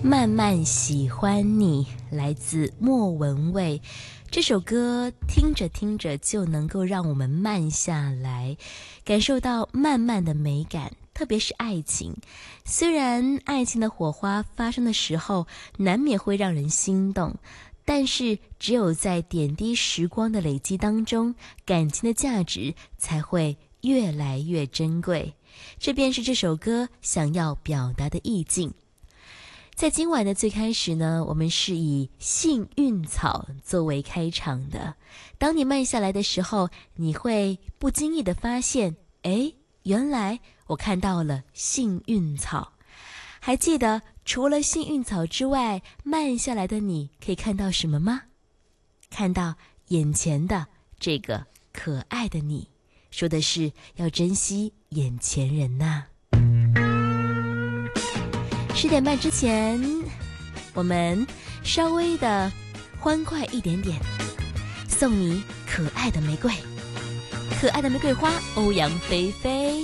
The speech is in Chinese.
慢慢喜欢你，来自莫文蔚。这首歌听着听着就能够让我们慢下来，感受到慢慢的美感，特别是爱情。虽然爱情的火花发生的时候难免会让人心动，但是只有在点滴时光的累积当中，感情的价值才会越来越珍贵。这便是这首歌想要表达的意境。在今晚的最开始呢，我们是以幸运草作为开场的。当你慢下来的时候，你会不经意地发现，原来我看到了幸运草。还记得除了幸运草之外，慢下来的你可以看到什么吗？看到眼前的这个可爱的你，说的是要珍惜眼前人呐。10点半之前，我们稍微的欢快一点点，送你可爱的玫瑰，可爱的玫瑰花，欧阳菲菲。